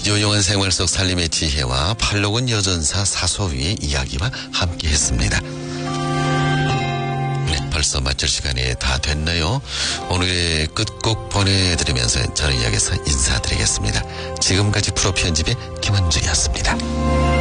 유용한 생활 속 살림의 지혜와 팔로군 여전사 사소위의 이야기와 함께했습니다. 벌써 마칠 시간이 다 됐네요. 오늘의 끝곡 보내드리면서 저는 여기서 인사드리겠습니다. 지금까지 프로 편집의 김은주였습니다.